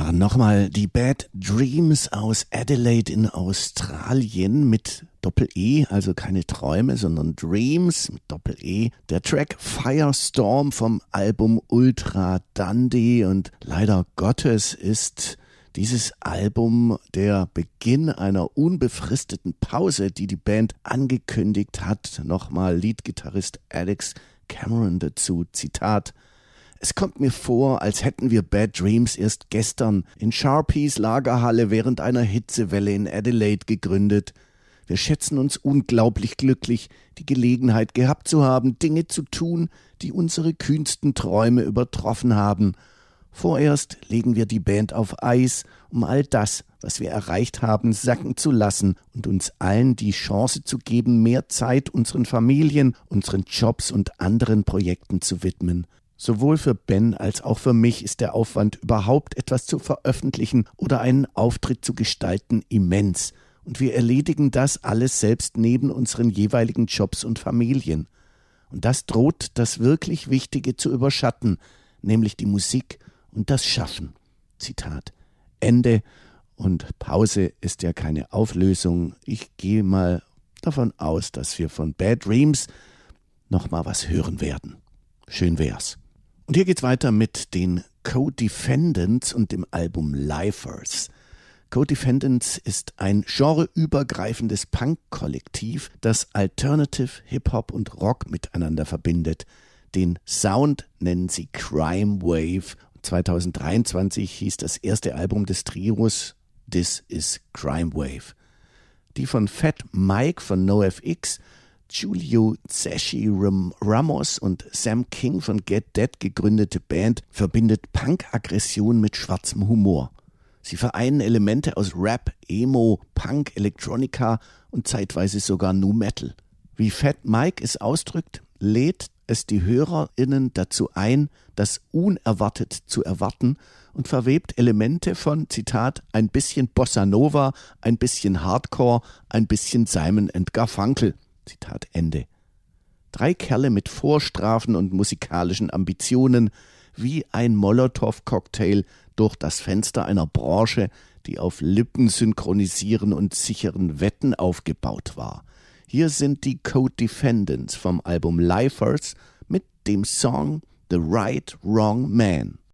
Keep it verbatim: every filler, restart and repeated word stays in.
waren nochmal die Bad Dreams aus Adelaide in Australien mit Doppel-E, also keine Träume, sondern Dreams mit Doppel-E. Der Track Firestorm vom Album Ultra Dundee, und leider Gottes ist dieses Album der Beginn einer unbefristeten Pause, die die Band angekündigt hat. Nochmal Leadgitarrist Alex Cameron dazu, Zitat: Es kommt mir vor, als hätten wir Bad Dreams erst gestern in Sharpies Lagerhalle während einer Hitzewelle in Adelaide gegründet. Wir schätzen uns unglaublich glücklich, die Gelegenheit gehabt zu haben, Dinge zu tun, die unsere kühnsten Träume übertroffen haben. Vorerst legen wir die Band auf Eis, um all das, was wir erreicht haben, sacken zu lassen und uns allen die Chance zu geben, mehr Zeit unseren Familien, unseren Jobs und anderen Projekten zu widmen. Sowohl für Ben als auch für mich ist der Aufwand, überhaupt etwas zu veröffentlichen oder einen Auftritt zu gestalten, immens. Und wir erledigen das alles selbst neben unseren jeweiligen Jobs und Familien. Und das droht das wirklich Wichtige zu überschatten, nämlich die Musik und das Schaffen. Zitat Ende. Und Pause ist ja keine Auflösung. Ich gehe mal davon aus, dass wir von Bad Dreams noch mal was hören werden. Schön wär's. Und hier geht's weiter mit den Co-Defendants und dem Album Lifers. Co-Defendants ist ein genreübergreifendes Punk-Kollektiv, das Alternative, Hip-Hop und Rock miteinander verbindet. Den Sound nennen sie Crime Wave. zweitausenddreiundzwanzig hieß das erste Album des Trios This is Crime Wave. Die von Fat Mike von NoFX, Julio Zeschi Ramos und Sam King von Get Dead gegründete Band verbindet Punk-Aggression mit schwarzem Humor. Sie vereinen Elemente aus Rap, Emo, Punk, Electronica und zeitweise sogar Nu Metal. Wie Fat Mike es ausdrückt, lädt es die HörerInnen dazu ein, das unerwartet zu erwarten, und verwebt Elemente von, Zitat, ein bisschen Bossa Nova, ein bisschen Hardcore, ein bisschen Simon and Garfunkel. Zitat Ende. Drei Kerle mit Vorstrafen und musikalischen Ambitionen, wie ein Molotow-Cocktail durch das Fenster einer Branche, die auf Lippensynchronisieren und sicheren Wetten aufgebaut war. Hier sind die Co-Defendants vom Album Lifers mit dem Song The Right Wrong Man.